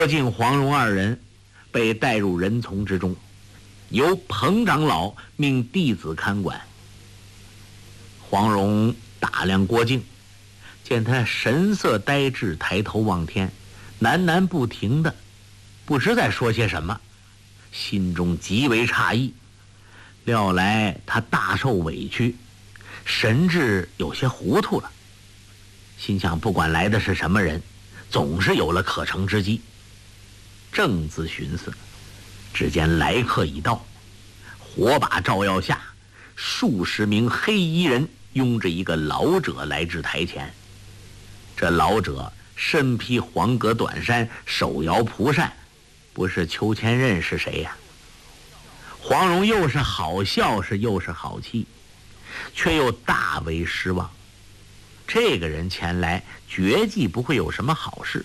敬、黄蓉二人被带入人丛之中，由彭长老命弟子看管。黄蓉打量郭靖，见他神色呆滞，抬头望天，喃喃不停的，不知在说些什么，心中极为诧异。料来他大受委屈，神志有些糊涂了，心想不管来的是什么人，总是有了可乘之机。正自寻思，只见来客已到，火把照耀下，数十名黑衣人拥着一个老者来至台前。这老者身披黄革短衫，手摇蒲扇，不是裘千仞是谁呀？黄蓉又是好笑又是好气，却又大为失望。这个人前来，绝技不会有什么好事。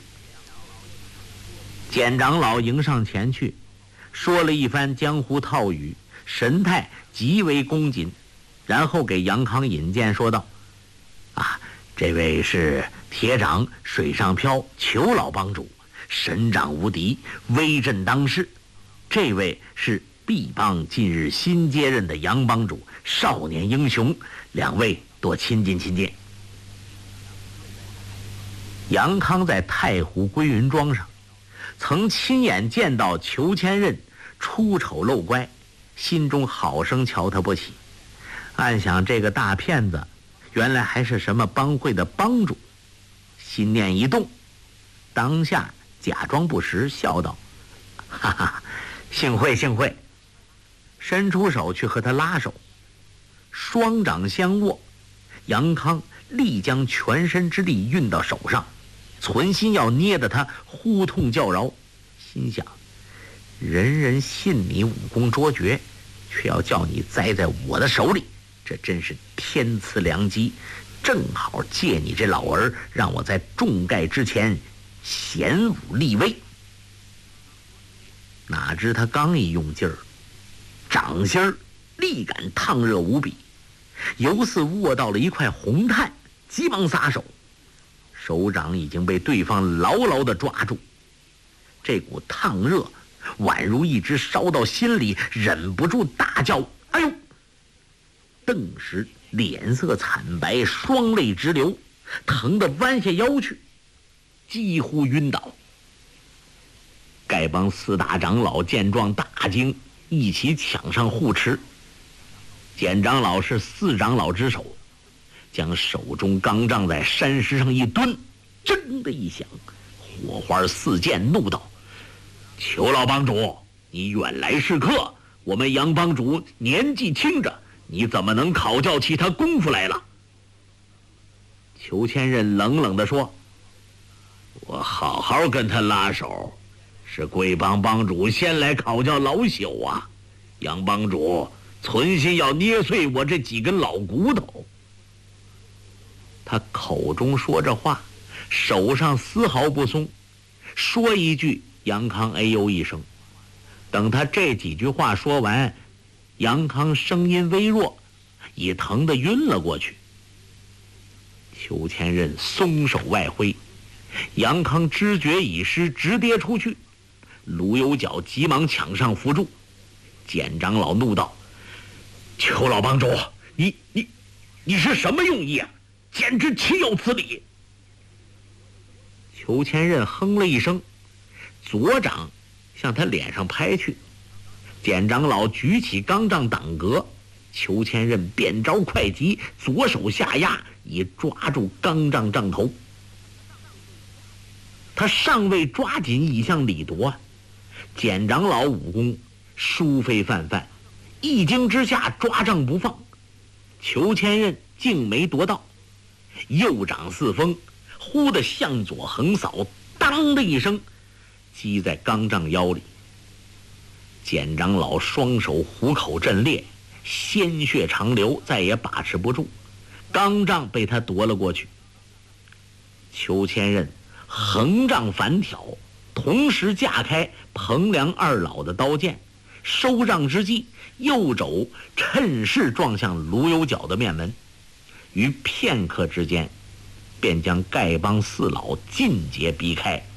简长老迎上前去，说了一番江湖套语，神态极为恭谨，然后给杨康引荐说道：这位是铁掌水上漂裘老帮主，神掌无敌，威震当世。这位是毕帮近日新接任的杨帮主，少年英雄，两位多亲近亲近。杨康在太湖归云庄上曾亲眼见到裘千仞出丑露乖，心中好生瞧他不起，暗想这个大骗子原来还是什么帮会的帮主。心念一动，当下假装不识，笑道：哈哈，幸会幸会。伸出手去和他拉手，双掌相握，杨康立将全身之力运到手上，存心要捏得他呼痛叫饶。心想，人人信你武功卓绝，却要叫你栽在我的手里，这真是天赐良机，正好借你这老儿，让我在中盖之前显武立威。哪知他刚一用劲儿，掌心儿力感烫热无比，犹似握到了一块红炭，急忙撒手，手掌已经被对方牢牢地抓住。这股烫热宛如一只烧到心里，忍不住大叫：哎呦！顿时脸色惨白，双泪直流，疼得弯下腰去，几乎晕倒。丐帮四大长老见状大惊，一起抢上护持。简长老是四长老之首，将手中钢杖在山石上一蹲，铮的一响，火花四溅，怒道：裘老帮主，你远来是客，我们杨帮主年纪轻着，你怎么能考教起他功夫来了？裘千仞冷冷地说：我好好跟他拉手，是贵帮帮主先来考教老朽啊！杨帮主存心要捏碎我这几根老骨头。他口中说着话，手上丝毫不松，说一句，杨康哎呦一声。等他这几句话说完，杨康声音微弱，已疼得晕了过去。裘千仞松手外挥，杨康知觉已失，直跌出去。卢有角急忙抢上扶住。简长老怒道：裘老帮主，你是什么用意啊？简直岂有此理！裘千仞哼了一声，左掌向他脸上拍去。简长老举起钢杖挡格，裘千仞变招快急，左手下压，已抓住钢杖杖头。他尚未抓紧已向里夺，简长老武功殊非泛泛，一惊之下抓杖不放。裘千仞竟没夺到，右掌四风，忽地向左横扫，当的一声击在钢杖腰里。简长老双手虎口震裂，鲜血长流，再也把持不住，钢杖被他夺了过去。裘千仞横杖反挑，同时架开彭良二老的刀剑，收杖之际，右肘趁势撞向卢有角的面门，于片刻之间便将丐帮四老尽皆逼开。